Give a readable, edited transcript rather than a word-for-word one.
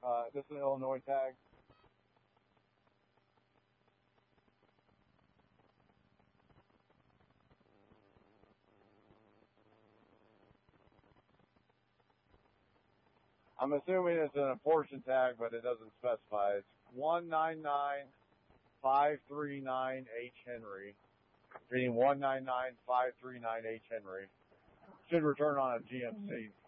This is an Illinois tag. I'm assuming it's an apportion tag, but it doesn't specify. It's 199539H Henry. Reading 199539H Henry. Should return on a GMC.